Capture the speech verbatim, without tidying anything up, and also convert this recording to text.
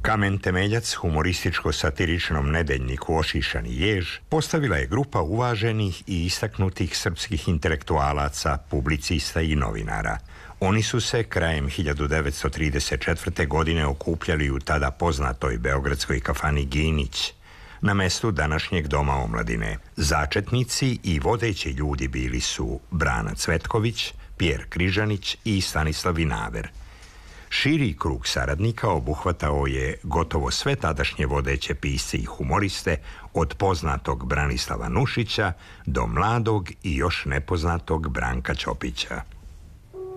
Kamen temeljac humorističko-satiričnom nedeljniku Ošišani jež postavila je grupa uvaženih i istaknutih srpskih intelektualaca, publicista i novinara. Oni su se krajem hiljadu devetsto trideset četvrte. godine okupljali u tada poznatoj beogradskoj kafani Ginić, na mestu današnjeg Doma omladine. Začetnici i vodeći ljudi bili su Brana Cvetković, Pjer Križanić i Stanislav Vinaver. Širi krug saradnika obuhvatao je gotovo sve tadašnje vodeće pisce i humoriste, od poznatog Branislava Nušića do mladog i još nepoznatog Branka Ćopića.